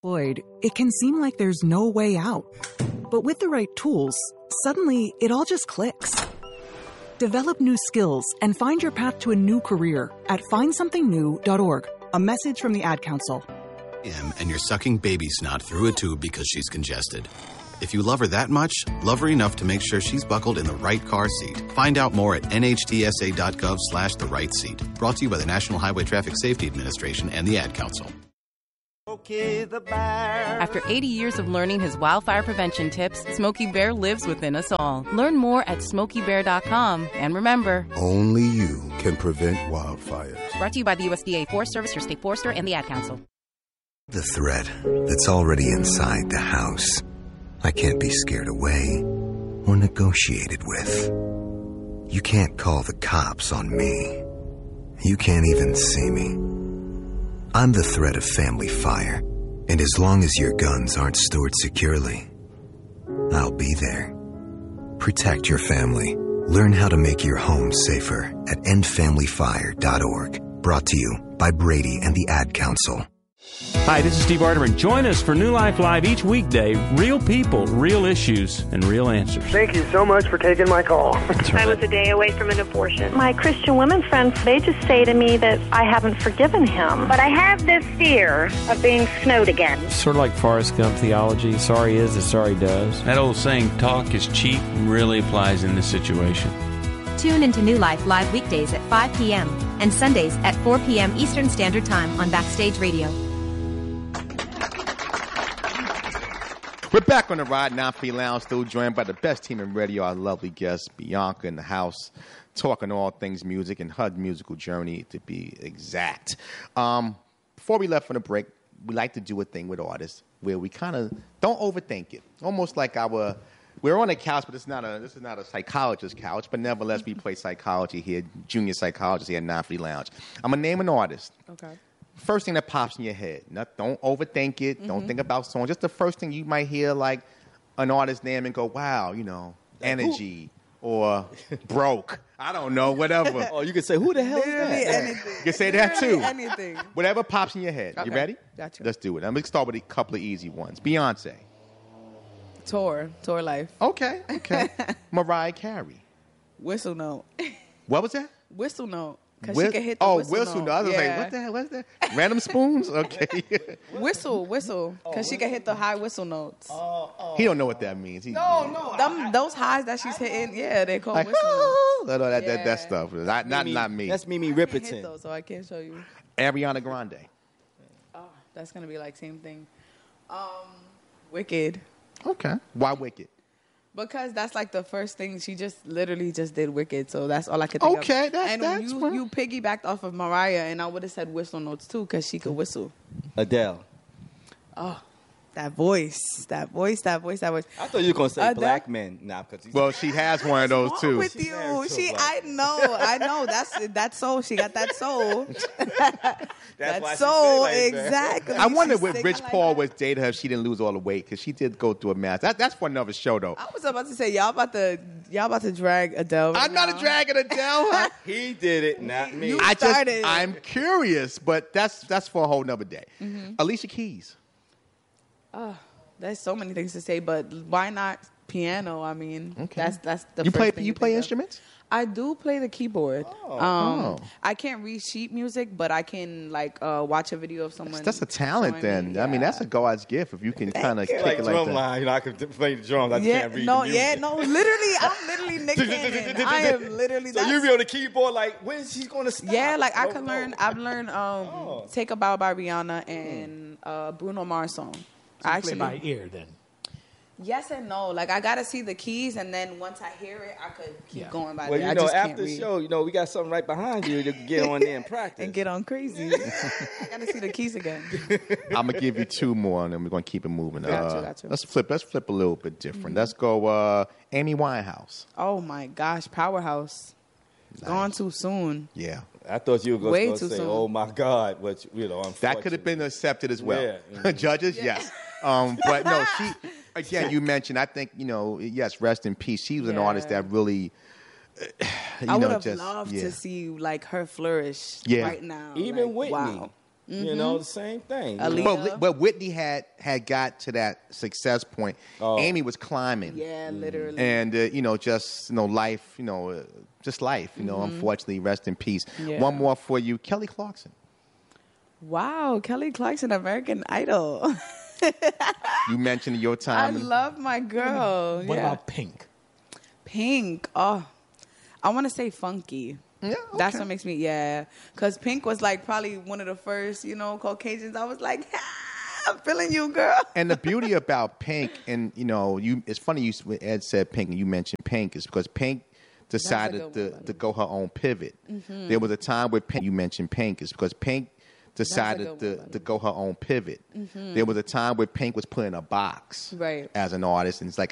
Lloyd, it can seem like there's no way out. But with the right tools, suddenly it all just clicks. Develop new skills and find your path to a new career at findsomethingnew.org. A message from the Ad Council. And you're sucking baby snot through a tube because she's congested. If you love her that much, love her enough to make sure she's buckled in the right car seat. Find out more at nhtsa.gov/the right seat. Brought to you by the National Highway Traffic Safety Administration and the Ad Council. After 80 years of learning his wildfire prevention tips, Smokey Bear lives within us all. Learn more at SmokeyBear.com. And remember, only you can prevent wildfires. Brought to you by the USDA Forest Service, your state forester, and the Ad Council. The threat that's already inside the house. I can't be scared away or negotiated with. You can't call the cops on me. You can't even see me. I'm the threat of family fire, and as long as your guns aren't stored securely, I'll be there. Protect your family. Learn how to make your home safer at endfamilyfire.org. Brought to you by Brady and the Ad Council. Hi, this is Steve Arterman. Join us for New Life Live each weekday. Real people, real issues, and real answers. Thank you so much for taking my call. I was a day away from an abortion. My Christian women friends, they just say to me that I haven't forgiven him. But I have this fear of being snowed again. Sort of like Forrest Gump theology. Sorry is as sorry does. That old saying, talk is cheap, really applies in this situation. Tune into New Life Live weekdays at 5 p.m. and Sundays at 4 p.m. Eastern Standard Time on Backstage Radio. We're back on the Ride 9 Free Lounge, still joined by the best team in radio, our lovely guest, Bianca, in the house, talking all things music and her musical journey, to be exact. Before we left for the break, we like to do a thing with artists where we kind of don't overthink it. Almost like we're on a couch, but this is not a psychologist's couch, but nevertheless, we play psychology here, junior psychologist here at 9 Free Lounge. I'm going to name an artist. Okay. First thing that pops in your head. Don't overthink it. Mm-hmm. Don't think about songs. Just the first thing you might hear, like an artist's name, and go, wow, Energy or Broke. I don't know, whatever. Oh, you can say, who the hell is that? Anything. You can say that too. Anything. Whatever pops in your head. Okay. You ready? Gotcha. Let's do it. I'm going to start with a couple of easy ones. Beyonce. Tour Life. Okay. Mariah Carey. Whistle Note. What was that? Whistle Note. Because she can hit the whistle note. I was like, what the hell? What's that? Random spoons? Okay. Whistle. Because she can hit the high whistle notes. He don't know what that means. No. Those highs that she's hitting, they call like, whistle notes. That stuff. Not me. That's Mimi Riperton. I those, so I can't show you. Ariana Grande. Oh, that's going to be like same thing. Wicked. Okay. Why Wicked? Because that's like the first thing. She literally just did Wicked, so that's all I could think of. Okay, you piggybacked off of Mariah, and I would have said whistle notes too, because she could whistle. Adele. Oh, that voice. I thought you were going to say black men. Nah, well, she has one of those too. With you, I know. That's soul. She got that soul. That's soul, like exactly. I wonder if Rich Paul was dating her if she didn't lose all the weight, because she did go through a mass. That's for another show, though. I was about to say y'all about to drag Adele. I'm not dragging Adele. He did it, not me. I'm curious, but that's for a whole nother day. Mm-hmm. Alicia Keys. There's so many things to say, but why not piano? I mean, okay. That's the you first play. thing You play instruments? I do play the keyboard. I can't read sheet music, but I can watch a video of someone. That's a talent, then. Yeah. I mean, that's a God's gift if you can kind of kick like it drum like line. I can play the drums. I can't read the music. Literally, I'm literally Nick Cannon. I am literally. So you be on the keyboard like, when is she going to stop? Yeah, I can learn. I've learned "Take a Bow" by Rihanna and Bruno Mars song. So I play by ear then. Yes and no. I got to see the keys, and then once I hear it, I could keep going by there. Well, after the show, we got something right behind you to get on there and practice. And get on crazy. I got to see the keys again. I'm going to give you two more, and then we're going to keep it moving. Gotcha. Let's flip a little bit different. Mm-hmm. Let's go Amy Winehouse. Oh, my gosh. Powerhouse. Nice. Gone too soon. Yeah. I thought you were going to say, soon. oh, my God. But, that could have been accepted as well. Yeah. Mm-hmm. Judges, yes. But no, she, again, you mentioned, I think, yes, rest in peace. She was an artist that really, I would have loved to see, her flourish right now. Even Whitney. Wow. You know, the same thing. But Whitney had got to that success point. Amy was climbing. Yeah, literally. And, life, just life, unfortunately, rest in peace. Yeah. One more for you, Kelly Clarkson. Wow, Kelly Clarkson, American Idol. You mentioned your time. I love my girl. What about Pink? Pink. Oh, I want to say funky. Yeah, that's what makes me, because Pink was like probably one of the first, Caucasians. I was like, I'm feeling you, girl. And the beauty about Pink, and it's funny Ed said Pink, and you mentioned Pink, is because Pink decided to go her own pivot. Mm-hmm. There was a time where you mentioned Pink, is because Pink decided to go her own pivot. Mm-hmm. There was a time where Pink was put in a box right. as an artist, and it's like